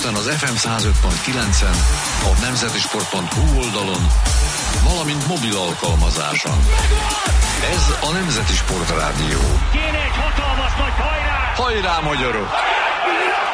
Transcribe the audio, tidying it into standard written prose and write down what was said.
Budapesten az FM 105.9-en, a nemzetisport.hu oldalon, valamint mobil alkalmazáson. Ez a Nemzeti Sport Rádió. Kéne egy hatalmas nagy hajrá! Hajrá, magyarok!